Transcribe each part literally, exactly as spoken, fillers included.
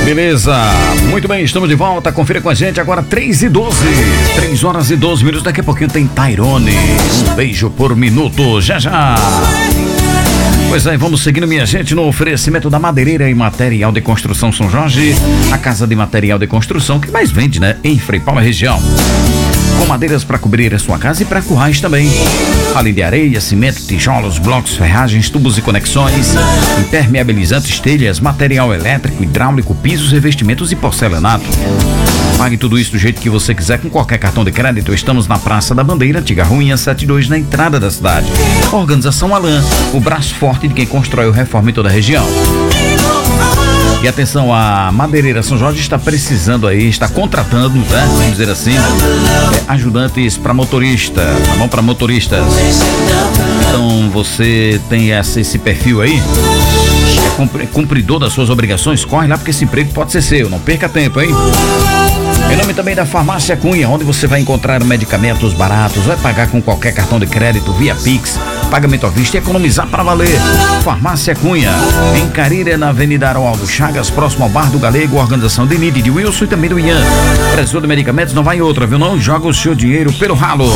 Beleza, muito bem, estamos de volta, confira com a gente agora três e doze, três horas e doze minutos, daqui a pouquinho tem Tyrone, um beijo por minuto, já já. Pois é, vamos seguindo, minha gente, no oferecimento da Madeireira e Material de Construção São Jorge, a casa de material de construção que mais vende, né, em Frei Paulo região. Com madeiras para cobrir a sua casa e para currais também. Além de areia, cimento, tijolos, blocos, ferragens, tubos e conexões, impermeabilizantes, telhas, material elétrico, hidráulico, pisos, revestimentos e porcelanato. Pague tudo isso do jeito que você quiser com qualquer cartão de crédito. Estamos na Praça da Bandeira, Antiga Ruinha setenta e dois, na entrada da cidade. Organização Alan, o braço forte de quem constrói o reforma em toda a região. E atenção, a Madeireira São Jorge está precisando aí, está contratando, né, vamos dizer assim, é, ajudantes para motorista, tá bom? Para motoristas. Então você tem essa, esse perfil aí, é cumpridor das suas obrigações, corre lá porque esse emprego pode ser seu, não perca tempo, hein? Em nome também da Farmácia Cunha, onde você vai encontrar medicamentos baratos, vai pagar com qualquer cartão de crédito, via Pix, pagamento à vista e economizar para valer. Farmácia Cunha, em Caríria, na Avenida Aroldo Chagas, próximo ao Bar do Galego, organização de Nide, de Wilson e também do Ian. Preço de medicamentos não vai em outra, viu? Não joga o seu dinheiro pelo ralo.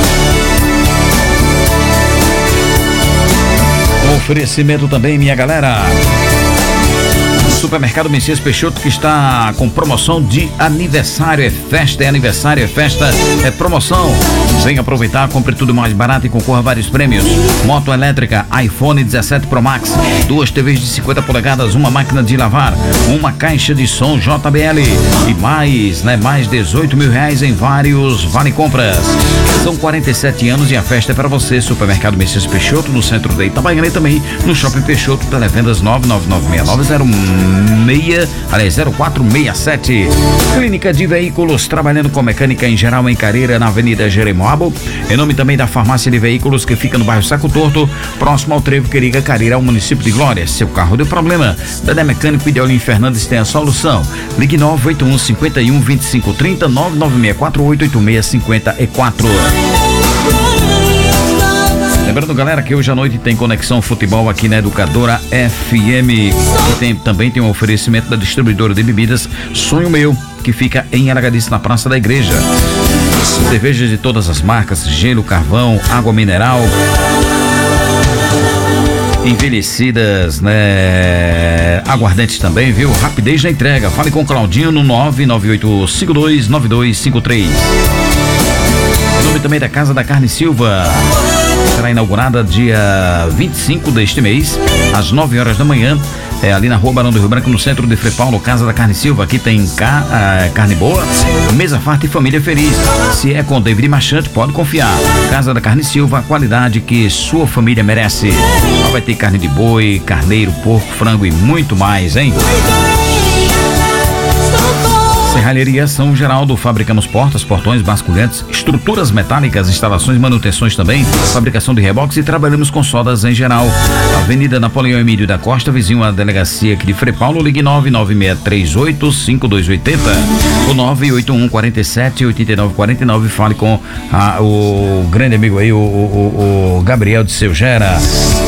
Um oferecimento também, minha galera. Supermercado Messias Peixoto, que está com promoção de aniversário, é festa, é aniversário, é festa, é promoção. Venha aproveitar, compre tudo mais barato e concorra a vários prêmios. Moto elétrica, iPhone dezessete Pro Max, duas T Vs de cinquenta polegadas, uma máquina de lavar, uma caixa de som J B L e mais, né, mais dezoito mil reais em vários vale compras. São quarenta e sete anos e a festa é para você. Supermercado Messias Peixoto, no centro de Itabaiana e também no Shopping Peixoto, televendas nove nove nove seis nove zero meia, aliás, zero quatro seis sete. Clínica de Veículos, trabalhando com mecânica em geral em Careira, na Avenida Jeremoabo. Em nome também da Farmácia de Veículos, que fica no bairro Saco Torto, próximo ao Trevo Queriga, Careira, ao município de Glória. Seu carro deu problema? Dedé Mecânico e Deolim Fernandes tem a solução. Ligue nove oito um, cinco um, vinte e cinco trinta, nove nove seis quatro oito oito seis cinco quatro. Lembrando, galera, que hoje à noite tem Conexão Futebol aqui na Educadora F M. E tem, também tem um oferecimento da distribuidora de bebidas Sonho Meu, que fica em Aragadice, na Praça da Igreja. Cervejas de todas as marcas, gelo, carvão, água mineral, envelhecidas, né? Aguardentes também, viu? Rapidez na entrega. Fale com o Claudinho no nove nove oito cinco dois nove dois cinco três. Em nome também da Casa da Carne Silva. Será inaugurada dia vinte e cinco deste mês, às nove horas da manhã, é, ali na Rua Barão do Rio Branco, no centro de Frei Paulo. Casa da Carne Silva. Aqui tem ca, uh, carne boa, mesa farta e família feliz. Se é com David Machante, pode confiar. Casa da Carne Silva, a qualidade que sua família merece. Lá vai ter carne de boi, carneiro, porco, frango e muito mais, hein? Serralheria São Geraldo, fabricamos portas, portões, basculhantes, estruturas metálicas, instalações e manutenções também, fabricação de reboques e trabalhamos com soldas em geral. Avenida Napoleão Emílio da Costa, vizinho à delegacia aqui de Frei Paulo. Ligue nove nove seis três oito cinco dois oito zero ou nove oito um quatro sete oito nove quatro nove. Fale com a, o grande amigo aí, o, o, o Gabriel de Seu Gera.